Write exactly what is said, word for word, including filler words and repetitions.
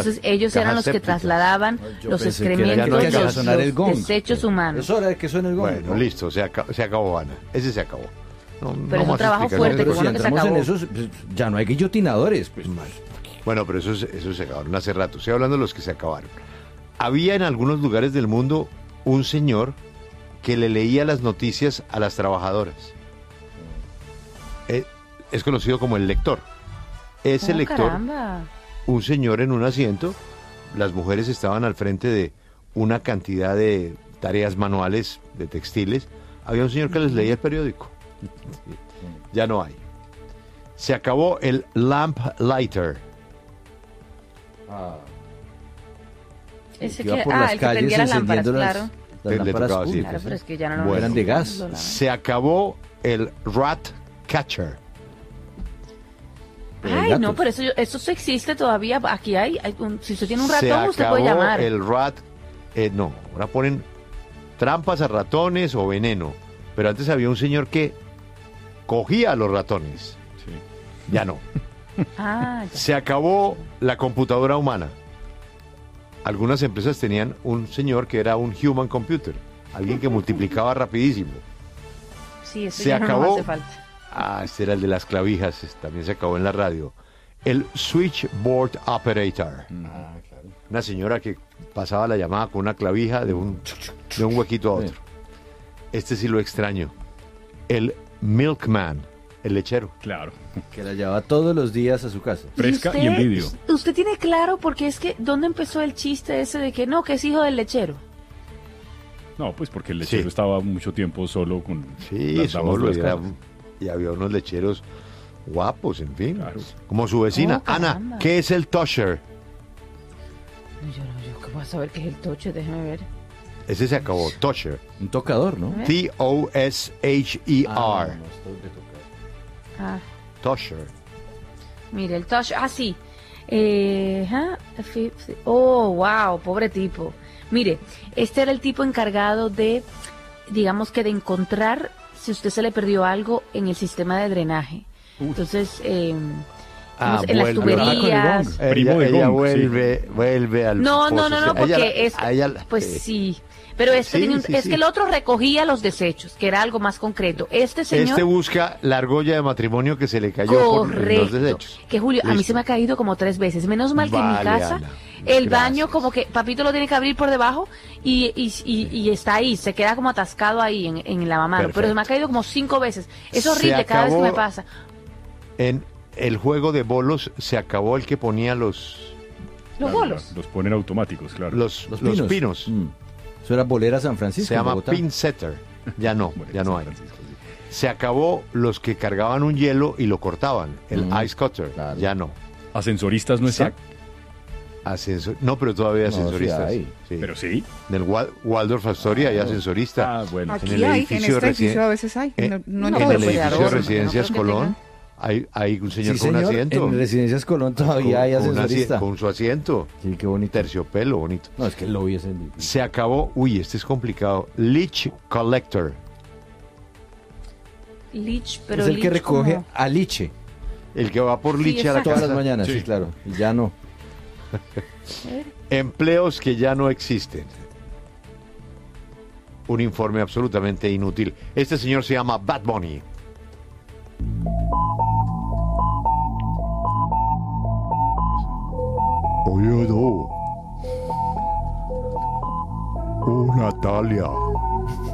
Entonces ellos eran los que trasladaban Yo los pensé que excrementos, era que los, iba a sonar el los gong. desechos humanos. Es hora de que suene el gong. Bueno, ¿no? listo, se acabó, se acabó, Ana. Ese se acabó. No, Pero no es un más trabajo explicaciones. fuerte, Pero qué si bueno que se entramos en acabó. esos, pues, ya no hay guillotinadores. Pues. Bueno, pero esos, esos se acabaron hace rato. Estoy hablando de los que se acabaron. Había en algunos lugares del mundo un señor que le leía las noticias a las trabajadoras. Eh, es conocido como el lector. Ese Oh, lector, caramba. un señor en un asiento, las mujeres estaban al frente de una cantidad de tareas manuales, de textiles. Había un señor que les leía el periódico. Ya no hay. Se acabó el lamp lighter. Ese Que iba que, por ah, las el que calles prendía las lámparas, encendiendo las, claro. las Le- le lámparas tocaba así. públicas. Claro, pero es que ya no, Bueno. Eran de gas. no, no. Se acabó el rat catcher. Pero hay Ay, no, gatos. pero eso, eso existe todavía. Aquí hay, hay un- si usted tiene un Se ratón, usted puede acabó llamar. el rat. eh, no, ahora ponen trampas a ratones o veneno. Pero antes había un señor que cogía a los ratones. Ya no. Ah, ya. Se acabó la computadora humana. Algunas empresas tenían un señor que era un human computer, alguien que multiplicaba rapidísimo. Sí, eso Se ya no nos acabó. hace falta. Ah, este era el de las clavijas, es- también se acabó en la radio. El switchboard operator. Ah, claro. Una señora que pasaba la llamada con una clavija de un, de un huequito a otro. Este sí lo extraño. El milkman, el lechero. Claro. Que la llevaba todos los días a su casa. Fresca y en vídeo. Usted tiene claro porque es que, ¿dónde empezó el chiste ese de que no, que es hijo del lechero? No, pues porque el lechero Sí. estaba mucho tiempo solo con Sí, las damas solo de las era- casas. y había unos lecheros guapos, en fin. Claro. Como su vecina. Oh, Ana, caramba. ¿qué es el tosher? Yo no, yo qué voy a saber qué es el toche, déjeme ver. Ese se acabó, tosher. Un tocador, ¿no? ¿Eh? T O S H E Ah, R. no, esto es de tocar. Ah, Tosher. mire, el toche, ah, sí. Eh, ajá, fi- fi- oh, wow, pobre tipo. Mire, este era el tipo encargado de, digamos que de encontrar si usted se le perdió algo en el sistema de drenaje. Entonces, eh, Ah, en las vuelve. tuberías. Primo Ella, de ella Gong, vuelve, vuelve al No, no, pozo. no, no, A ella porque la- es, a ella la- pues eh, sí. Pero este Sí, tenía un- sí, es sí. que el otro recogía los desechos, que era algo más concreto. Este señor, Este busca la argolla de matrimonio que se le cayó por los correcto. desechos. Que Julio, a mí Listo. se me ha caído como tres veces. Menos mal que en mi Vale, casa Ana, el gracias. baño como que papito lo tiene que abrir por debajo y, y, y, y está ahí, se queda como atascado ahí en, en el lavamano. Pero se me ha caído como cinco veces. Es Se horrible cada vez que me acabó- pasa. En el juego de bolos se acabó el que ponía los, Los Claro, bolos. Los ponen automáticos, claro. los, Los los pinos. pinos. Mm. Eso era Bolera San Francisco. Se en llama Bogotá. pin setter. Ya no, Bueno, ya no San hay. Francisco, sí. Se acabó los que cargaban un hielo y lo cortaban. El Mm, ice cutter. claro. Ya no. ¿Ascensoristas no están? Ascensor, no, pero todavía hay No, sí ascensoristas. hay. Sí. Pero sí. En el Wa- Waldorf Astoria hay ascensorista. Ah, bueno. Aquí En el hay, en edificio este residen- edificio a veces hay. Eh, No, no no, en en todo, el pues, edificio adorno, de no Residencias creo que Colón tenga. hay, hay un señor Sí, con un señor. asiento. En Residencias Colón todavía hay con, un asi- ascensorista. con su asiento. Sí, qué bonito. Terciopelo, bonito. No, es que el lobby es el... Se acabó, uy, este es complicado. Leech Collector. Lich, pero es el que lich recoge como- a liche El que va por Sí, Leech a la exacto. todas las casa. mañanas, sí. Sí. claro. Y ya no. Empleos que ya no existen. Un informe absolutamente inútil. Este señor se llama Bad Bunny. Oye, no. Oh, Natalia.